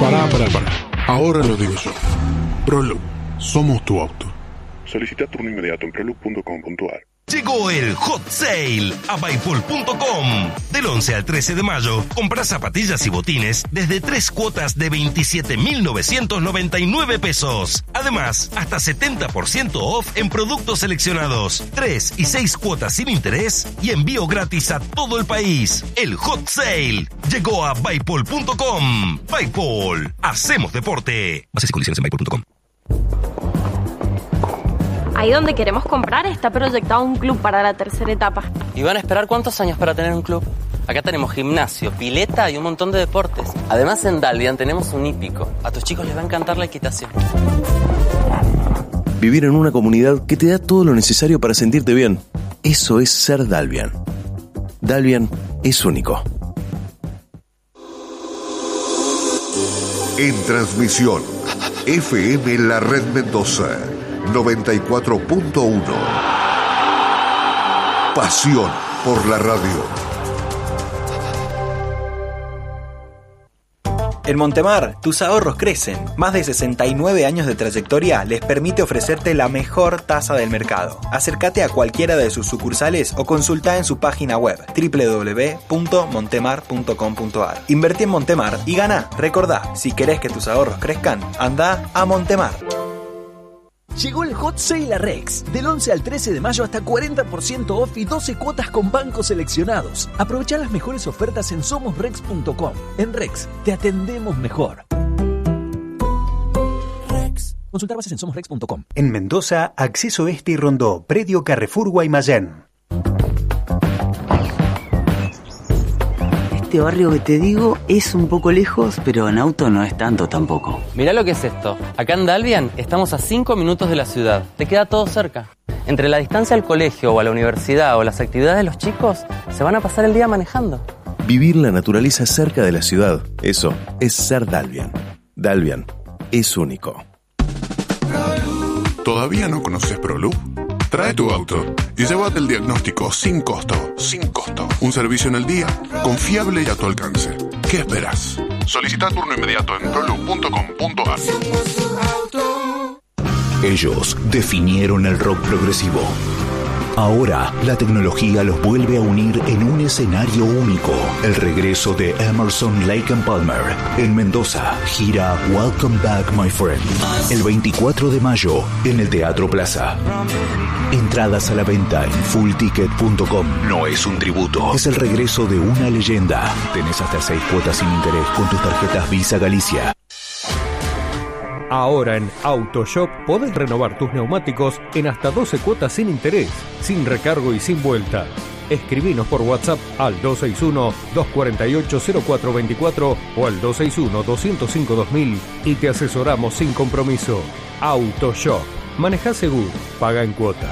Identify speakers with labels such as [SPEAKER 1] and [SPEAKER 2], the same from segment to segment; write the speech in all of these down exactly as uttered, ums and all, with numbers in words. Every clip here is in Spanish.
[SPEAKER 1] Pará, pará, pará. Ahora lo digo yo. Proloop. Somos tu auto. Solicita turno inmediato en proloop punto com punto a r.
[SPEAKER 2] Llegó el Hot Sale a Baipol punto com. Del once al trece de mayo, compra zapatillas y botines desde tres cuotas de veintisiete mil novecientos noventa y nueve pesos. Además, hasta setenta por ciento off en productos seleccionados. tres y seis cuotas sin interés y envío gratis a todo el país. El Hot Sale llegó a Baipol punto com. Baipol, hacemos deporte. Bases y condiciones en Baipol punto com.
[SPEAKER 3] Ahí donde queremos comprar está proyectado un club para la tercera etapa.
[SPEAKER 4] ¿Y van a esperar cuántos años para tener un club? Acá tenemos gimnasio, pileta y un montón de deportes. Además en Dalvian tenemos un hípico. A tus chicos les va a encantar la equitación.
[SPEAKER 5] Vivir en una comunidad que te da todo lo necesario para sentirte bien. Eso es ser Dalvian. Dalvian es único.
[SPEAKER 6] En transmisión, F M La Red Mendoza, noventa y cuatro punto uno. Pasión por la radio.
[SPEAKER 7] En Montemar, tus ahorros crecen. Más de sesenta y nueve años de trayectoria les permite ofrecerte la mejor tasa del mercado. Acércate a cualquiera de sus sucursales o consulta en su página web doble u doble u doble u punto montemar punto com punto a r. Invertí en Montemar y gana. Recordá, si querés que tus ahorros crezcan, anda a Montemar.
[SPEAKER 8] Llegó el Hot Sale a Rex. Del once al trece de mayo hasta cuarenta por ciento off y doce cuotas con bancos seleccionados. Aprovecha las mejores ofertas en somos rex punto com. En Rex, te atendemos mejor. Rex. Consultar bases en somos rex punto com.
[SPEAKER 9] En Mendoza, Acceso Este y Rondó, Predio Carrefour Guaymallén.
[SPEAKER 10] Este barrio que te digo es un poco lejos, pero en auto no es tanto tampoco.
[SPEAKER 4] Mirá lo que es esto. Acá en Dalvian estamos a cinco minutos de la ciudad. Te queda todo cerca. Entre la distancia al colegio o a la universidad o las actividades de los chicos, se van a pasar el día manejando.
[SPEAKER 5] Vivir la naturaleza cerca de la ciudad. Eso es ser Dalvian. Dalvian es único.
[SPEAKER 1] ¿Todavía no conoces Proloop? Trae tu auto y llévate el diagnóstico sin costo. Sin costo. Un servicio en el día, confiable y a tu alcance. ¿Qué esperas? Solicita turno inmediato en proloop punto com punto a r.
[SPEAKER 11] Ellos definieron el rock progresivo. Ahora, la tecnología los vuelve a unir en un escenario único. El regreso de Emerson, Lake and Palmer en Mendoza. Gira Welcome Back, My Friend. El veinticuatro de mayo en el Teatro Plaza. Entradas a la venta en full ticket punto com. No es un tributo, es el regreso de una leyenda. Tenés hasta seis cuotas sin interés con tus tarjetas Visa Galicia.
[SPEAKER 12] Ahora en AutoShop podés renovar tus neumáticos en hasta doce cuotas sin interés, sin recargo y sin vuelta. Escribinos por WhatsApp al dos seis uno, dos cuatro ocho, cero cuatro dos cuatro o al dos seis uno, dos cero cinco, dos mil y te asesoramos sin compromiso. AutoShop. Manejá seguro, paga en cuotas.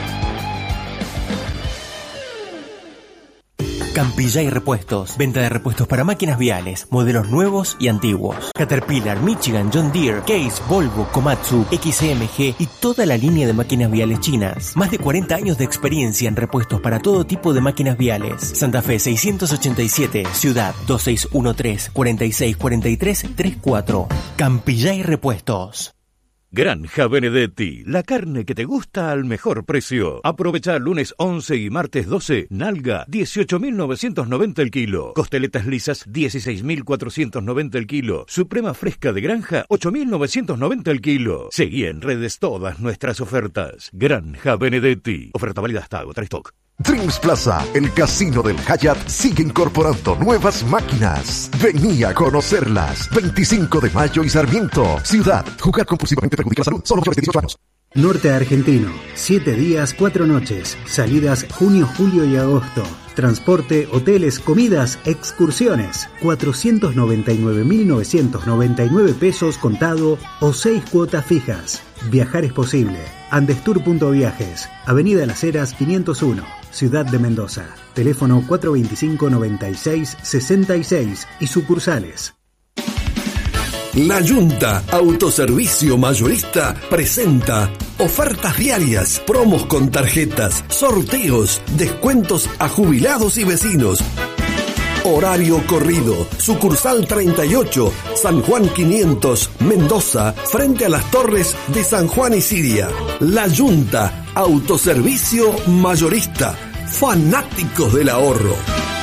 [SPEAKER 13] Campillay Repuestos. Venta de repuestos para máquinas viales, modelos nuevos y antiguos. Caterpillar, Michigan, John Deere, Case, Volvo, Komatsu, X M G y toda la línea de máquinas viales chinas. Más de cuarenta años de experiencia en repuestos para todo tipo de máquinas viales. Santa Fe seiscientos ochenta y siete, Ciudad dos seis uno tres, cuatro seis cuatro tres tres cuatro. Campillay Repuestos.
[SPEAKER 14] Granja Benedetti, la carne que te gusta al mejor precio. Aprovecha lunes once y martes doce, nalga dieciocho mil novecientos noventa el kilo. Costeletas lisas dieciséis mil cuatrocientos noventa el kilo. Suprema fresca de granja ocho mil novecientos noventa el kilo. Seguí en redes todas nuestras ofertas. Granja Benedetti. Oferta válida hasta agotar stock.
[SPEAKER 6] Dreams Plaza, el casino del Hyatt, sigue incorporando nuevas máquinas. Vení a conocerlas. veinticinco de mayo y Sarmiento. Ciudad. Jugar compulsivamente perjudica la salud. Solo mayores de dieciocho años.
[SPEAKER 9] Norte Argentino. Siete días, cuatro noches. Salidas junio, julio y agosto. Transporte, hoteles, comidas, excursiones. cuatrocientos noventa y nueve mil novecientos noventa y nueve pesos contado o seis cuotas fijas. Viajar es posible. Andestur punto viajes. Avenida Las Heras quinientos uno. Ciudad de Mendoza. Teléfono cuatro veinticinco, noventa y seis, sesenta y seis y sucursales.
[SPEAKER 15] La Yunta Autoservicio Mayorista presenta ofertas diarias, promos con tarjetas, sorteos, descuentos a jubilados y vecinos. Horario corrido. Sucursal treinta y ocho, San Juan quinientos, Mendoza, frente a las torres de San Juan y Siria. La Yunta, autoservicio mayorista. Fanáticos del ahorro.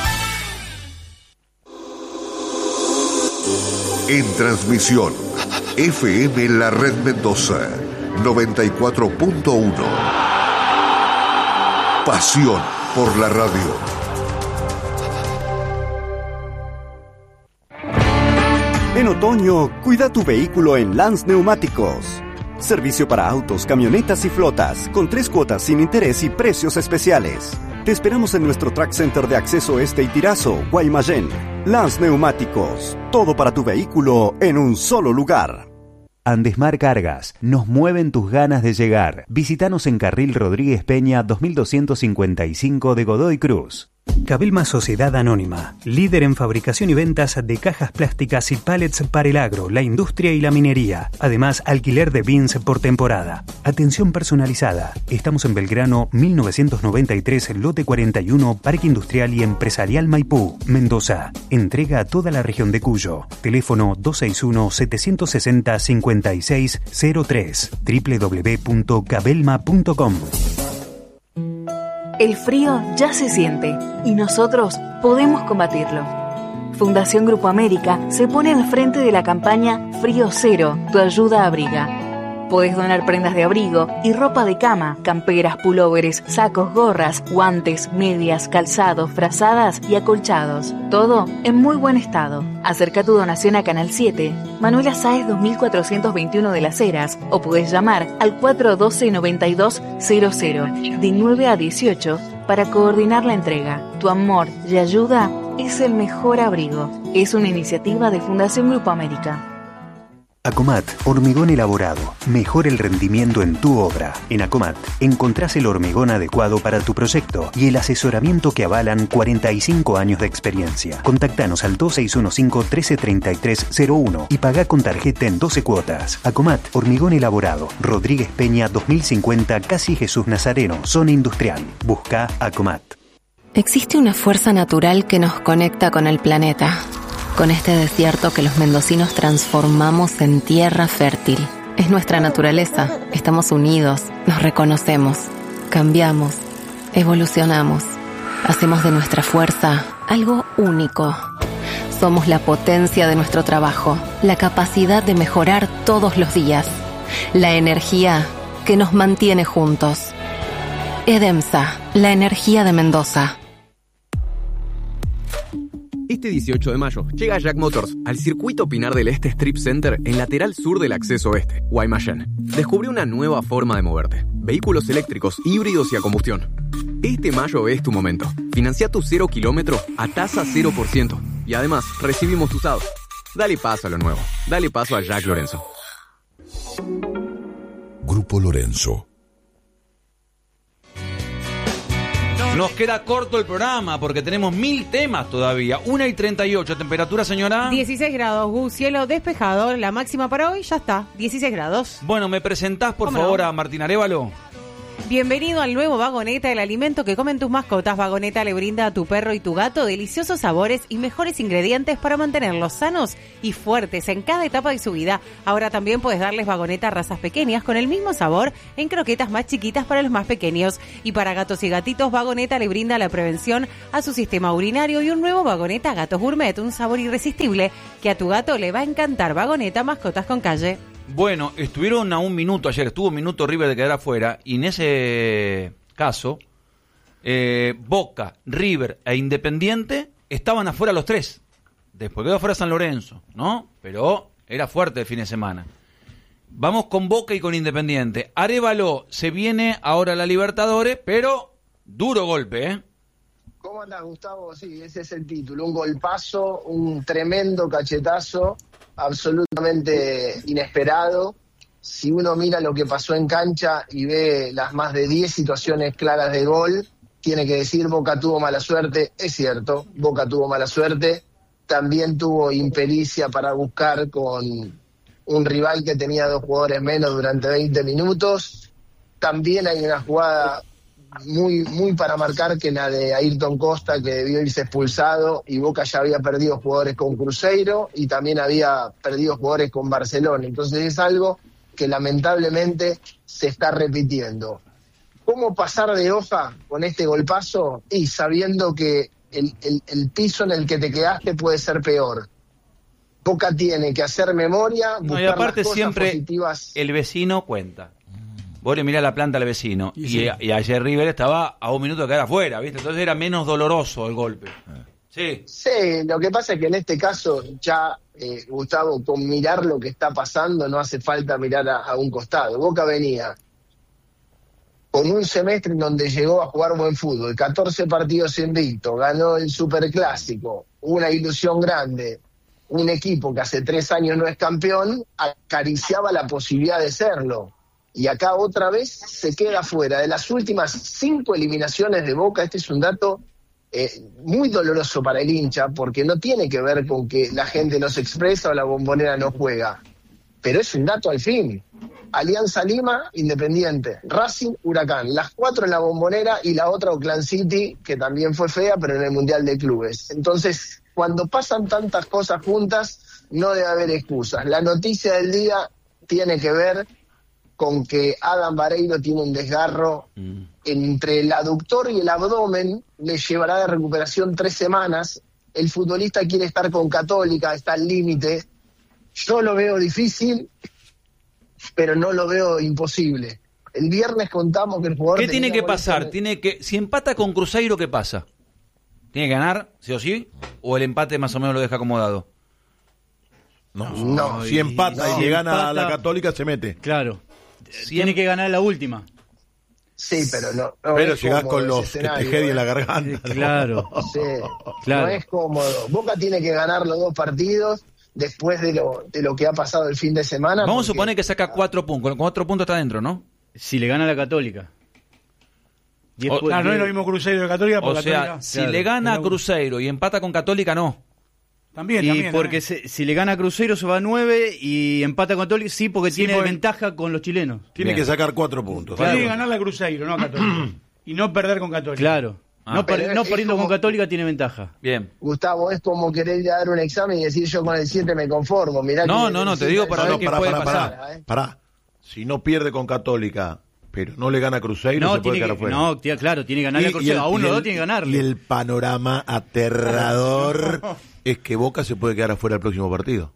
[SPEAKER 6] En transmisión, F M La Red Mendoza, noventa y cuatro punto uno. Pasión por la radio.
[SPEAKER 16] En otoño, cuida tu vehículo en Lance Neumáticos. Servicio para autos, camionetas y flotas, con tres cuotas sin interés y precios especiales. Te esperamos en nuestro Track Center de Acceso Este y Tirazo, Guaymallén. Lance Neumáticos, todo para tu vehículo en un solo lugar.
[SPEAKER 17] Andesmar Cargas, nos mueven tus ganas de llegar. Visítanos en Carril Rodríguez Peña dos mil doscientos cincuenta y cinco de Godoy Cruz.
[SPEAKER 9] Cabelma Sociedad Anónima, líder en fabricación y ventas de cajas plásticas y pallets para el agro, la industria y la minería. Además, alquiler de bins por temporada. Atención personalizada. Estamos en Belgrano mil novecientos noventa y tres, lote cuarenta y uno, Parque Industrial y Empresarial Maipú, Mendoza. Entrega a toda la región de Cuyo. Teléfono dos seis uno, siete seis cero, cinco seis cero tres. doble u doble u doble u punto cabelma punto com.
[SPEAKER 18] El frío ya se siente y nosotros podemos combatirlo. Fundación Grupo América se pone al frente de la campaña Frío Cero, tu ayuda abriga. Podés donar prendas de abrigo y ropa de cama, camperas, pulóveres, sacos, gorras, guantes, medias, calzados, frazadas y acolchados. Todo en muy buen estado. Acerca tu donación a Canal siete, Manuela Sáez dos mil cuatrocientos veintiuno de Las Heras, o podés llamar al cuatro uno dos, noventa y dos cero cero de nueve a dieciocho para coordinar la entrega. Tu amor y ayuda es el mejor abrigo. Es una iniciativa de Fundación Grupo América.
[SPEAKER 9] Acomat, hormigón elaborado. Mejora el rendimiento en tu obra. En Acomat encontrás el hormigón adecuado para tu proyecto y el asesoramiento que avalan cuarenta y cinco años de experiencia. Contactanos al dos seis uno cinco, uno tres tres tres cero uno y pagá con tarjeta en doce cuotas. Acomat, hormigón elaborado. Rodríguez Peña dos mil cincuenta, Casi Jesús Nazareno, zona industrial. Busca Acomat.
[SPEAKER 19] Existe una fuerza natural que nos conecta con el planeta. Con este desierto que los mendocinos transformamos en tierra fértil. Es nuestra naturaleza. Estamos unidos, nos reconocemos, cambiamos, evolucionamos. Hacemos de nuestra fuerza algo único. Somos la potencia de nuestro trabajo, la capacidad de mejorar todos los días, la energía que nos mantiene juntos. EDEMSA, la energía de Mendoza.
[SPEAKER 20] Este dieciocho de mayo llega Jack Motors al Circuito Pinar del Este Strip Center en lateral sur del acceso oeste, Guaymallén. Descubre una nueva forma de moverte. Vehículos eléctricos, híbridos y a combustión. Este mayo es tu momento. Financia tu cero kilómetro a tasa cero por ciento. Y además, recibimos usados. Dale paso a lo nuevo. Dale paso a Jack Lorenzo.
[SPEAKER 21] Grupo Lorenzo.
[SPEAKER 22] Nos queda corto el programa porque tenemos mil temas todavía. una y treinta y ocho. ¿Temperatura, señora?
[SPEAKER 23] dieciséis grados, Gus, cielo despejado. La máxima para hoy ya está, dieciséis grados.
[SPEAKER 22] Bueno, ¿me presentás, por favor, no? a Martín Arévalo?
[SPEAKER 23] Bienvenido al nuevo Vagoneta, el alimento que comen tus mascotas. Vagoneta le brinda a tu perro y tu gato deliciosos sabores y mejores ingredientes para mantenerlos sanos y fuertes en cada etapa de su vida. Ahora también puedes darles Vagoneta a razas pequeñas con el mismo sabor en croquetas más chiquitas para los más pequeños. Y para gatos y gatitos, Vagoneta le brinda la prevención a su sistema urinario y un nuevo Vagoneta Gatos Gourmet, un sabor irresistible que a tu gato le va a encantar. Vagoneta, mascotas con calle.
[SPEAKER 22] Bueno, estuvieron a un minuto ayer, estuvo un minuto River de quedar afuera, y en ese caso, eh, Boca, River e Independiente estaban afuera los tres. Después quedó afuera San Lorenzo, ¿no? Pero era fuerte el fin de semana. Vamos con Boca y con Independiente. Arévalo se viene ahora a la Libertadores, pero duro golpe, ¿eh?
[SPEAKER 24] ¿Cómo andás, Gustavo? Sí, ese es el título, un golpazo, un tremendo cachetazo, absolutamente inesperado. Si uno mira lo que pasó en cancha y ve las más de diez situaciones claras de gol, tiene que decir Boca tuvo mala suerte. Es cierto, Boca tuvo mala suerte. También tuvo impericia para buscar con un rival que tenía dos jugadores menos durante veinte minutos. También hay una jugada muy, muy para marcar que la de Ayrton Costa, que debió irse expulsado, y Boca ya había perdido jugadores con Cruzeiro y también había perdido jugadores con Barcelona. Entonces es algo que lamentablemente se está repitiendo. ¿Cómo pasar de hoja con este golpazo? Y sabiendo que el, el, el piso en el que te quedaste puede ser peor. Boca tiene que hacer memoria, buscar
[SPEAKER 22] no, y aparte
[SPEAKER 24] las cosas
[SPEAKER 22] siempre
[SPEAKER 24] positivas.
[SPEAKER 22] El vecino cuenta. Vos le mirás la planta al vecino y,
[SPEAKER 24] Y
[SPEAKER 22] y,
[SPEAKER 24] sí.
[SPEAKER 22] y ayer River estaba a un minuto de quedar afuera, ¿viste? Entonces era menos doloroso el golpe. Sí.
[SPEAKER 24] Sí, lo que pasa es que en este caso ya, eh, Gustavo, con mirar lo que está pasando no hace falta mirar a, a un costado. Boca venía con un semestre en donde llegó a jugar buen fútbol, catorce partidos invicto, ganó el Superclásico, una ilusión grande, un equipo que hace tres años no es campeón, acariciaba la posibilidad de serlo. Y acá otra vez se queda fuera. De las últimas cinco eliminaciones de Boca, este es un dato eh, muy doloroso para el hincha, porque no tiene que ver con que la gente no se expresa o la Bombonera no juega, pero es un dato al fin. Alianza Lima, Independiente, Racing, Huracán, las cuatro en la Bombonera y la otra Oakland City, que también fue fea, pero en el Mundial de Clubes. Entonces, cuando pasan tantas cosas juntas, no debe haber excusas. La noticia del día tiene que ver con que Adam Vareiro tiene un desgarro mm. entre el aductor y el abdomen, le llevará de recuperación tres semanas. El futbolista quiere estar con Católica, está al límite. Yo lo veo difícil, pero no lo veo imposible. El viernes contamos que el jugador...
[SPEAKER 22] ¿Qué tiene que pasar? De... Tiene que, si empata con Cruzeiro, ¿qué pasa? ¿Tiene que ganar, sí o sí? ¿O el empate más o menos lo deja acomodado?
[SPEAKER 2] No, no si empata no, y le gana empata, a la Católica, se mete.
[SPEAKER 3] Claro. Si tiene que ganar la última.
[SPEAKER 24] Sí, pero no. no
[SPEAKER 2] pero llegás con los que te jedi en la garganta.
[SPEAKER 3] Sí, claro.
[SPEAKER 24] Sí,
[SPEAKER 3] claro.
[SPEAKER 24] No es cómodo. Boca tiene que ganar los dos partidos después de lo de lo que ha pasado el fin de semana.
[SPEAKER 22] Vamos
[SPEAKER 24] porque...
[SPEAKER 22] a suponer que saca cuatro puntos. Con cuatro puntos está dentro, ¿no?
[SPEAKER 3] Si le gana a la Católica.
[SPEAKER 7] O, claro, no es lo mismo Cruzeiro que Católica.
[SPEAKER 22] O sea, Católica, si claro, le gana a Cruzeiro y empata con Católica, no.
[SPEAKER 7] También,
[SPEAKER 3] y
[SPEAKER 7] también,
[SPEAKER 3] porque
[SPEAKER 7] también.
[SPEAKER 3] Se, si le gana a Cruzeiro se va a nueve y empata con Católica, sí, porque sí, tiene porque ventaja con los chilenos.
[SPEAKER 2] Tiene Bien. que sacar cuatro puntos.
[SPEAKER 7] Tiene claro. que ganar a Cruzeiro, no a Católica. Y no perder con Católica.
[SPEAKER 3] Claro. Ah, no per, no perdiendo
[SPEAKER 24] como,
[SPEAKER 3] con Católica tiene ventaja.
[SPEAKER 22] Bien.
[SPEAKER 24] Gustavo, es como querer dar un examen y decir yo con el siete me conformo. Mirá
[SPEAKER 22] no,
[SPEAKER 24] que
[SPEAKER 22] no, no, te digo para ver no, qué
[SPEAKER 2] pará,
[SPEAKER 22] puede
[SPEAKER 2] pará,
[SPEAKER 22] pasar.
[SPEAKER 2] Pará, ¿eh? pará. Si no pierde con Católica, pero no le gana a Cruzeiro,
[SPEAKER 3] no,
[SPEAKER 2] se puede quedar
[SPEAKER 3] que,
[SPEAKER 2] afuera.
[SPEAKER 3] No, tía, claro, tiene que ganar a Cruzeiro. A uno o dos tiene que ganarle.
[SPEAKER 2] Y el panorama aterrador es que Boca se puede quedar afuera el próximo partido.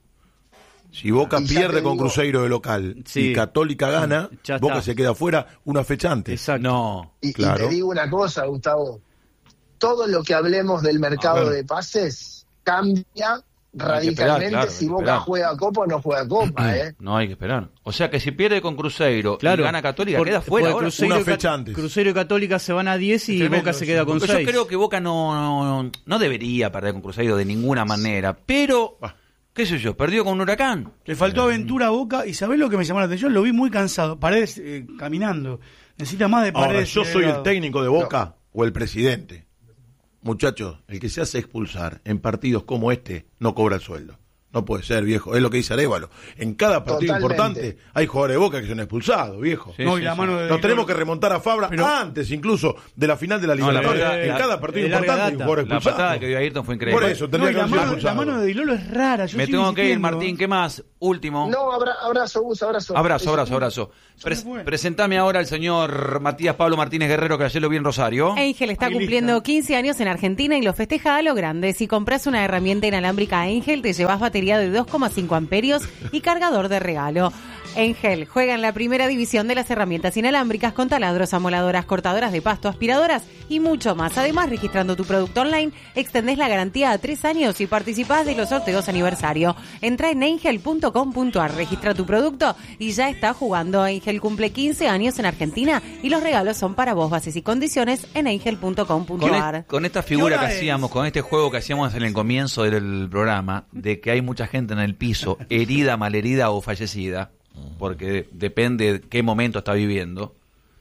[SPEAKER 2] Si Boca pierde con digo, Cruzeiro de local sí. y Católica gana, Boca se queda afuera una fecha antes.
[SPEAKER 3] Exacto.
[SPEAKER 22] No,
[SPEAKER 24] y,
[SPEAKER 2] claro.
[SPEAKER 24] y te digo una cosa, Gustavo. Todo lo que hablemos del mercado de pases cambia radicalmente esperar, claro, si Boca juega Copa o no juega Copa, ¿eh?
[SPEAKER 22] No hay que esperar. O sea que si pierde con Cruzeiro
[SPEAKER 3] claro,
[SPEAKER 22] y gana Católica,
[SPEAKER 3] por,
[SPEAKER 22] queda fuera ahora.
[SPEAKER 3] Cruzeiro,
[SPEAKER 2] una fecha antes.
[SPEAKER 3] Cruzeiro y Católica se van a diez y tremendo, Boca se queda con seis.
[SPEAKER 22] Yo creo que Boca no, no, no debería perder con Cruzeiro de ninguna manera, pero... ¿Qué sé yo? Perdió con un Huracán.
[SPEAKER 7] Le faltó aventura a Boca y ¿sabés lo que me llamó la atención? Lo vi muy cansado. Paredes eh, caminando. Necesita más de Paredes.
[SPEAKER 2] Ahora, yo soy el técnico de Boca no. o el presidente. Muchachos, el que se hace expulsar en partidos como este no cobra el sueldo. No puede ser, viejo. Es lo que dice Arévalo. En cada partido Totalmente. importante hay jugadores de Boca que son expulsados, viejo.
[SPEAKER 7] Sí, no, sí, y la sí. mano de
[SPEAKER 2] Nos tenemos que remontar a Fabra pero... antes incluso de la final de la Liga. No, la la, en la, cada partido importante hay un jugador expulsado.
[SPEAKER 22] La patada que dio Ayrton fue increíble.
[SPEAKER 2] Por eso, tendría
[SPEAKER 7] no,
[SPEAKER 2] que
[SPEAKER 7] la, mano, la mano de Di Lolo es rara. Yo
[SPEAKER 22] Me tengo que ir, Martín. ¿Qué más? Último.
[SPEAKER 24] No, abra, abrazo, Gus, abrazo.
[SPEAKER 22] Abrazo, abrazo, abrazo. Pres presentame ahora al señor Matías Pablo Martínez Guerrero, que ayer lo vi en Rosario.
[SPEAKER 23] Angel está Ahí cumpliendo lista. quince años en Argentina y lo festeja a lo grande. Si compras una herramienta inalámbrica Angel, te llevas batería de dos coma cinco amperios y cargador de regalo. Angel juega en la primera división de las herramientas inalámbricas con taladros, amoladoras, cortadoras de pasto, aspiradoras y mucho más. Además, registrando tu producto online, extendés la garantía a tres años y participás de los sorteos aniversario. Entra en angel punto com punto a r, registra tu producto y ya está jugando. Angel cumple quince años en Argentina y los regalos son para vos. Bases y condiciones en angel punto com punto a r.
[SPEAKER 22] Con, con esta figura que es? hacíamos, con este juego que hacíamos en el comienzo del programa, de que hay mucha gente en el piso, herida, malherida o fallecida, porque depende de qué momento está viviendo.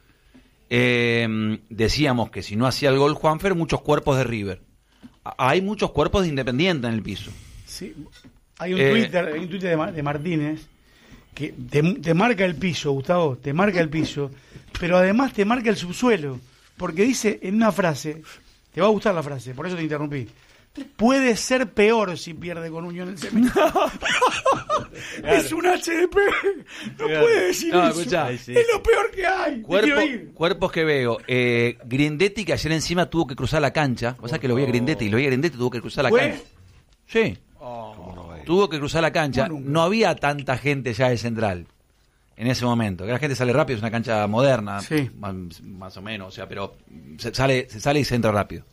[SPEAKER 22] Eh, decíamos que si no hacía el gol Juanfer, muchos cuerpos de River. Hay muchos cuerpos de Independiente en el piso.
[SPEAKER 7] Sí, hay un eh, Twitter, hay un Twitter de, de Martínez que te, te marca el piso, Gustavo, te marca el piso, pero además te marca el subsuelo. porque dice en una frase, te va a gustar la frase, por eso te interrumpí. Puede ser peor si pierde con Unión el semestre. Es un H D P. No claro. puede decir no, eso. Escuchá, es lo peor que hay.
[SPEAKER 22] Cuerpo, cuerpos que veo. Eh, Grindetti, que ayer encima tuvo que cruzar la cancha. Vos sabés que lo vi a Grindetti. Lo vi a Grindetti, tuvo que cruzar la ¿Fue? cancha. Sí. Oh, no tuvo que cruzar la cancha. No, no había tanta gente ya de central en ese momento. Que la gente sale rápido, es una cancha moderna.
[SPEAKER 7] Sí.
[SPEAKER 22] Más, más o menos. O sea, pero se sale, se sale y se entra rápido.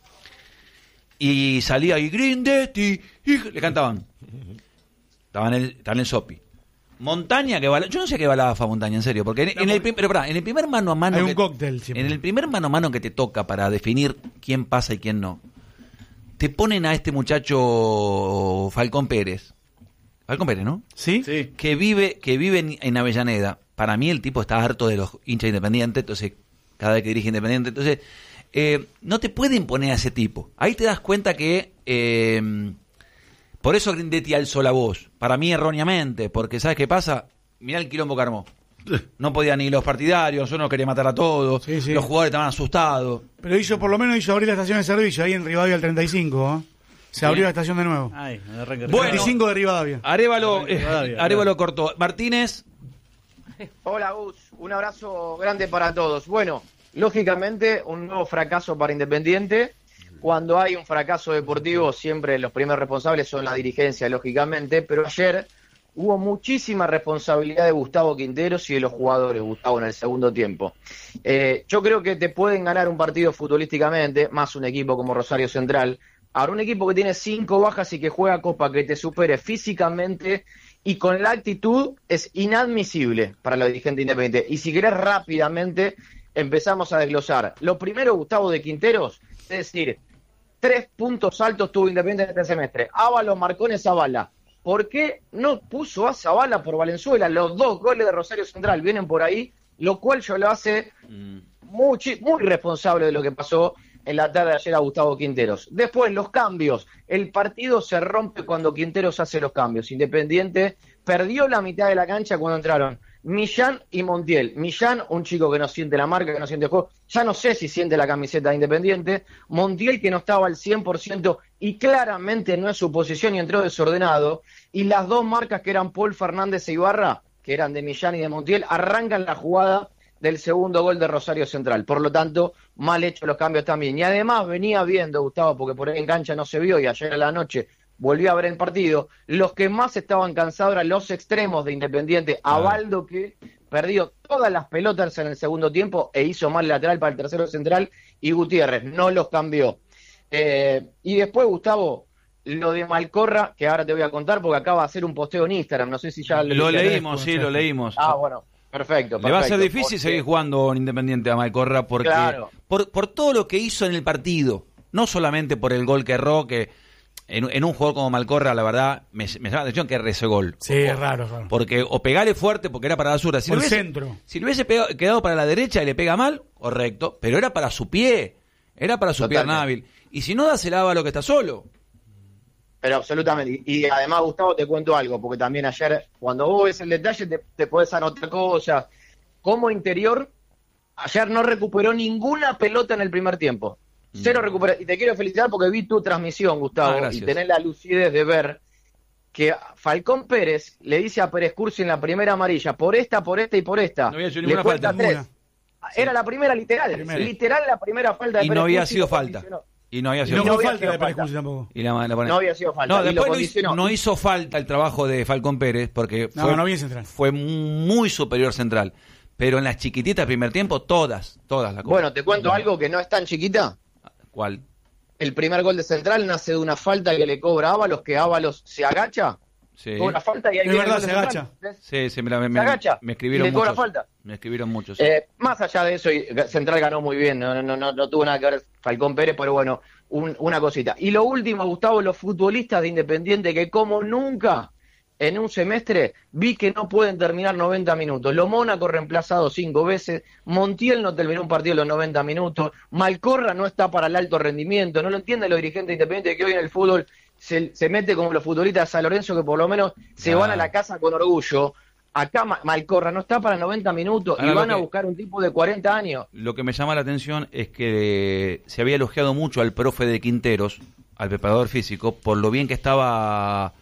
[SPEAKER 22] Y salía y Grindetti, y le cantaban. Estaba en el, estaba en el Sopi. Montaña que bala, yo no sé qué balaba fa Montaña, en serio, porque en, en, el, pero, pará, en el primer mano a mano.
[SPEAKER 7] Hay
[SPEAKER 22] que,
[SPEAKER 7] un cóctel siempre.
[SPEAKER 22] En el primer mano a mano que te toca para definir quién pasa y quién no, te ponen a este muchacho Falcón Pérez. Falcón Pérez, ¿no?
[SPEAKER 7] Sí.
[SPEAKER 22] sí. Que vive, que vive en, en Avellaneda. Para mí el tipo está harto de los hinchas independientes, entonces, cada vez que dirige Independiente, entonces. Eh, no te pueden poner a ese tipo. Ahí te das cuenta que eh, por eso Grindetti alzó la voz. Para mí erróneamente, porque ¿sabes qué pasa? Mirá el quilombo que armó. No podían ni los partidarios, uno quería matar a todos, sí, sí. Los jugadores estaban asustados.
[SPEAKER 7] Pero hizo, por lo menos hizo abrir la estación de servicio ahí en Rivadavia al treinta y cinco, ¿eh? Se ¿Sí? abrió la estación de nuevo.
[SPEAKER 3] Ay,
[SPEAKER 22] bueno,
[SPEAKER 7] treinta y cinco de Rivadavia.
[SPEAKER 22] Arévalo, eh, Arévalo cortó. Martínez.
[SPEAKER 4] Hola Gus, un abrazo grande para todos. Bueno, lógicamente, un nuevo fracaso para Independiente. Cuando hay un fracaso deportivo, siempre los primeros responsables son la dirigencia, lógicamente. Pero ayer hubo muchísima responsabilidad de Gustavo Quinteros y de los jugadores, Gustavo, en el segundo tiempo. Eh, yo creo que te pueden ganar un partido futbolísticamente, más un equipo como Rosario Central. Ahora, un equipo que tiene cinco bajas y que juega Copa, que te supere físicamente y con la actitud, es inadmisible para los dirigentes independientes. Y si querés rápidamente, empezamos a desglosar. Lo primero, Gustavo, de Quinteros, es decir, tres puntos altos tuvo Independiente este semestre. Ábalos, Marcones, Zavala. ¿Por qué no puso a Zavala por Valenzuela? Los dos goles de Rosario Central vienen por ahí, lo cual yo lo hace muy, muy responsable de lo que pasó en la tarde de ayer a Gustavo Quinteros. Después, los cambios. El partido se rompe cuando Quinteros hace los cambios. Independiente perdió la mitad de la cancha cuando entraron Millán y Montiel. Millán, un chico que no siente la marca, que no siente el juego. Ya no sé si siente la camiseta de Independiente. Montiel, que no estaba al cien por ciento y claramente no es su posición y entró desordenado. Y las dos marcas que eran Paul Fernández e Ibarra, que eran de Millán y de Montiel, arrancan la jugada del segundo gol de Rosario Central. Por lo tanto, mal hecho los cambios también. Y además venía viendo, Gustavo, porque por ahí en cancha no se vio y ayer a la noche volvió a ver el partido, los que más estaban cansados eran los extremos de Independiente. Abaldo, que perdió todas las pelotas en el segundo tiempo e hizo mal lateral para el tercero central, y Gutiérrez no los cambió. Eh, y después, Gustavo, lo de Malcorra, que ahora te voy a contar porque acaba de hacer un posteo en Instagram, no sé si ya
[SPEAKER 22] lo, lo leímos, sí, lo leímos.
[SPEAKER 4] Ah, bueno. Perfecto, perfecto.
[SPEAKER 22] Le va a ser difícil porque... seguir jugando en Independiente a Malcorra porque claro. por, por todo lo que hizo en el partido, no solamente por el gol que erró, que en, en un jugador como Malcorra, la verdad, me, me llama la atención que erre ese gol.
[SPEAKER 7] Sí, es raro, raro.
[SPEAKER 22] Porque o pegale fuerte porque era para la zurda. Si
[SPEAKER 7] por
[SPEAKER 22] el
[SPEAKER 7] centro.
[SPEAKER 22] Si le hubiese pegado, quedado para la derecha y le pega mal, correcto, pero era para su pie, era para su Totalmente. pierna hábil. Y si no, dásela a lo que está solo.
[SPEAKER 4] Pero absolutamente. Y, y además, Gustavo, te cuento algo, porque también ayer, cuando vos ves el detalle, te, te podés anotar cosas. Como interior, ayer no recuperó ninguna pelota en el primer tiempo. Cero mm. recuperó. Y te quiero felicitar porque vi tu transmisión, Gustavo, ah, y tenés la lucidez de ver que Falcón Pérez le dice a Pérez Cursi en la primera amarilla, por esta, por esta y por esta.
[SPEAKER 22] No había hecho
[SPEAKER 4] ninguna falta. Tres. Era
[SPEAKER 22] sí.
[SPEAKER 4] la primera literal. Primera. Literal la primera falta de
[SPEAKER 22] y
[SPEAKER 4] Pérez
[SPEAKER 22] no había
[SPEAKER 4] Cursi
[SPEAKER 22] sido falta. Y no había sido
[SPEAKER 7] no
[SPEAKER 22] falta.
[SPEAKER 7] No falta de Pérez Cursi tampoco.
[SPEAKER 22] Y la, la
[SPEAKER 4] no había sido falta.
[SPEAKER 22] No, después no hizo, no hizo falta el trabajo de Falcón Pérez porque
[SPEAKER 7] no,
[SPEAKER 22] fue,
[SPEAKER 7] no bien central.
[SPEAKER 22] fue muy superior central. Pero en las chiquititas primer tiempo, todas, todas la cosa.
[SPEAKER 4] Bueno, te cuento algo que no es tan chiquita.
[SPEAKER 22] ¿Cuál?
[SPEAKER 4] El primer gol de Central nace de una falta que le cobra Ábalos, que Ábalos se agacha.
[SPEAKER 22] Sí.
[SPEAKER 4] Cobra falta y ahí
[SPEAKER 7] es
[SPEAKER 4] viene
[SPEAKER 7] verdad,
[SPEAKER 4] el
[SPEAKER 7] se agacha.
[SPEAKER 22] Sí, sí, me, me,
[SPEAKER 4] se agacha.
[SPEAKER 22] Me escribieron
[SPEAKER 4] y le cobra
[SPEAKER 22] muchos.
[SPEAKER 4] falta.
[SPEAKER 22] Me escribieron muchos. Sí.
[SPEAKER 4] Eh, más allá de eso, Central ganó muy bien, no, no, no, no tuvo nada que ver Falcón Pérez, pero bueno, un, una cosita. Y lo último, Gustavo, los futbolistas de Independiente que como nunca en un semestre vi que no pueden terminar noventa minutos. Lo Mónaco reemplazado cinco veces, Montiel no terminó un partido en los noventa minutos, Malcorra no está para el alto rendimiento, no lo entienden los dirigentes independientes que hoy en el fútbol se, se mete como los futbolistas de San Lorenzo que por lo menos se ah. van a la casa con orgullo. Acá Malcorra no está para noventa minutos
[SPEAKER 22] Ahora
[SPEAKER 4] y van
[SPEAKER 22] que,
[SPEAKER 4] a buscar un tipo de cuarenta años.
[SPEAKER 22] Lo que me llama la atención es que se había elogiado mucho al profe de Quinteros, al preparador físico, por lo bien que estaba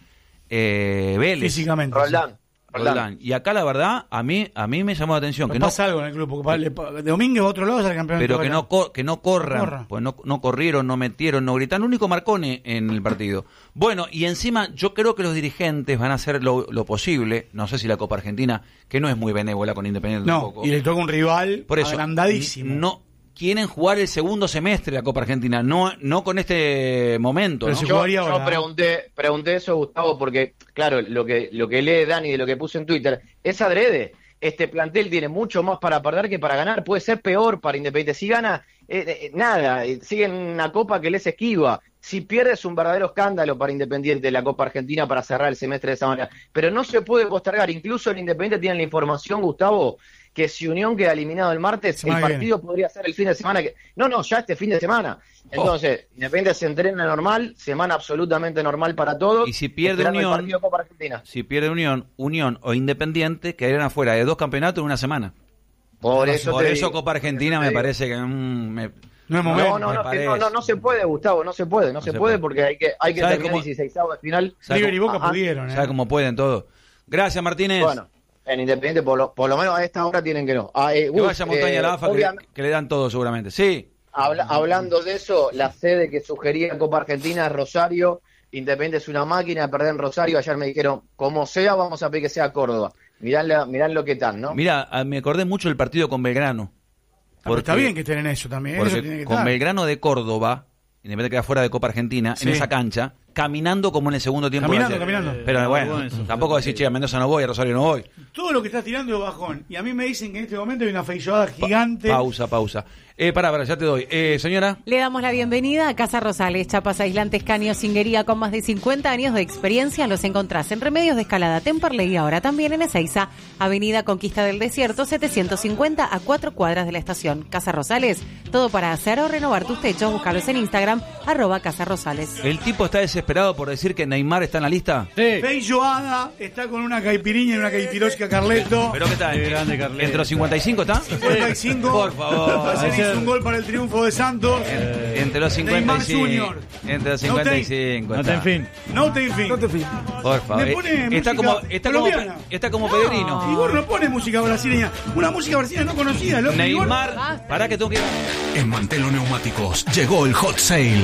[SPEAKER 22] eh, Vélez.
[SPEAKER 7] Físicamente.
[SPEAKER 4] Roldán.
[SPEAKER 22] Roldán. Y acá la verdad, a mí a mí me llamó la atención.
[SPEAKER 7] No
[SPEAKER 22] que
[SPEAKER 7] pasa
[SPEAKER 22] no,
[SPEAKER 7] algo en el club, porque de Domínguez a otro lado sale campeón.
[SPEAKER 22] pero que no, que no corran,
[SPEAKER 7] Corra.
[SPEAKER 22] pues no, no corrieron, no metieron, no gritaron. El único Marcone en el partido. Bueno, y encima yo creo que los dirigentes van a hacer lo, lo posible, no sé si la Copa Argentina, que no es muy benévola con Independiente
[SPEAKER 7] No,
[SPEAKER 22] tampoco.
[SPEAKER 7] y le toca un rival
[SPEAKER 22] Por eso,
[SPEAKER 7] agrandadísimo.
[SPEAKER 22] No quieren jugar el segundo semestre de la Copa Argentina, no no con este momento. ¿no?
[SPEAKER 4] Yo, yo pregunté, pregunté eso, Gustavo, porque, claro, lo que, lo que lee Dani de lo que puse en Twitter es adrede. Este plantel tiene mucho más para perder que para ganar. Puede ser peor para Independiente. Si gana, eh, eh, nada, eh, sigue en una Copa que les esquiva. Si pierde es un verdadero escándalo para Independiente la Copa Argentina para cerrar el semestre de esa manera. Pero no se puede postergar. Incluso el Independiente tiene la información, Gustavo, que si Unión queda eliminado el martes, el partido podría ser el fin de semana. que No, no, ya este fin de semana. Entonces, oh. Independiente se entrena normal, semana absolutamente normal para todos.
[SPEAKER 22] Y si pierde Unión,
[SPEAKER 4] el Copa Argentina.
[SPEAKER 22] si pierde Unión, Unión o Independiente quedarían afuera de dos campeonatos en una semana.
[SPEAKER 4] Por eso,
[SPEAKER 22] Por
[SPEAKER 4] te
[SPEAKER 22] eso
[SPEAKER 4] digo,
[SPEAKER 22] Copa Argentina me parece que mm, me,
[SPEAKER 7] no,
[SPEAKER 4] no, no, no, no, no, no, no se puede, Gustavo, no se puede, no, no se, se puede, puede porque hay que, hay que terminar el dieciseisavo de final.
[SPEAKER 7] River y Boca pudieron, ¿eh?
[SPEAKER 22] ¿Sabe cómo pueden todos? Gracias, Martínez.
[SPEAKER 4] Bueno. En Independiente, por lo, por lo menos a esta hora tienen que no. Ah, eh,
[SPEAKER 22] que vaya a Montaña
[SPEAKER 4] eh,
[SPEAKER 22] la AFA, que, que le dan todo seguramente. Sí.
[SPEAKER 4] Habla, hablando de eso, la sede que sugería Copa Argentina es Rosario. Independiente es una máquina de perder en Rosario. Ayer me dijeron, como sea, vamos a pedir que sea Córdoba. Mirá, mirá lo que tal, ¿no?
[SPEAKER 22] Mira, me acordé mucho del partido con Belgrano.
[SPEAKER 7] Porque, está bien que estén en eso también.
[SPEAKER 22] Porque
[SPEAKER 7] eso tiene que
[SPEAKER 22] con
[SPEAKER 7] estar.
[SPEAKER 22] Belgrano de Córdoba, Independiente queda fuera de Copa Argentina, sí. en esa cancha, caminando como en el segundo tiempo.
[SPEAKER 7] Caminando, caminando.
[SPEAKER 22] Pero eh, bueno, bueno tampoco decir, che, a Mendoza no voy, a Rosario no voy.
[SPEAKER 7] Todo lo que estás tirando es bajón. Y a mí me dicen que en este momento hay una feijoada gigante.
[SPEAKER 22] Pa pausa, pausa. Eh, pará, pará, ya te doy. Eh, señora.
[SPEAKER 23] Le damos la bienvenida a Casa Rosales, chapas aislantes, caños, cinguería con más de cincuenta años de experiencia. Los encontrás en Remedios de Escalada, Temperley y ahora también en Ezeiza, Avenida Conquista del Desierto, setecientos cincuenta a cuatro cuadras de la estación. Casa Rosales, todo para hacer o renovar tus techos. Búscalos en Instagram, arroba Casa Rosales.
[SPEAKER 22] ¿El tipo está desesperado por decir que Neymar está en la lista?
[SPEAKER 7] Sí. Feijoada está con una caipiriña y una caipirosca Carleto.
[SPEAKER 22] ¿Pero qué tal? Qué grande, Carleto. ¿Entre los cincuenta y cinco está?
[SPEAKER 7] cincuenta y cinco.
[SPEAKER 22] Por favor.
[SPEAKER 7] Ayer hizo un gol para el triunfo de Santos.
[SPEAKER 22] Eh, entre los cincuenta y cinco.
[SPEAKER 7] Junior.
[SPEAKER 22] Entre los cincuenta y cinco.
[SPEAKER 7] No te en fin. No te en fin. No te en fin.
[SPEAKER 22] Por favor. Está como, está, como, está como Pedrino.
[SPEAKER 7] No. Y vos no pones música brasileña. Una música brasileña no conocida. Loco.
[SPEAKER 22] Neymar. Pará que tengo que...
[SPEAKER 11] En Mantelo Neumáticos llegó el Hot Sale.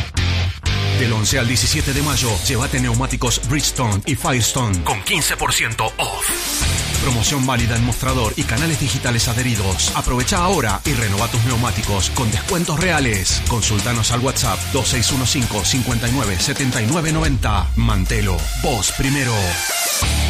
[SPEAKER 11] Del once al diecisiete de mayo, llévate neumáticos Bridgestone y Firestone con quince por ciento off. Promoción válida en mostrador y canales digitales adheridos. Aprovecha ahora y renova tus neumáticos con descuentos reales. Consultanos al WhatsApp dos seis uno cinco, cinco nueve, siete nueve nueve cero. Mantelo, vos primero.